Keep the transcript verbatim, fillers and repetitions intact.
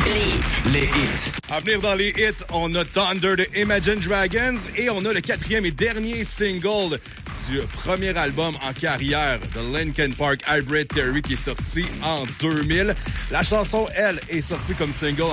Les hits. Les hits. À venir dans les hits, on a Thunder de Imagine Dragons et on a le quatrième et dernier single du premier album en carrière de Linkin Park, Hybrid Theory, qui est sorti en deux mille. La chanson, elle, est sortie comme single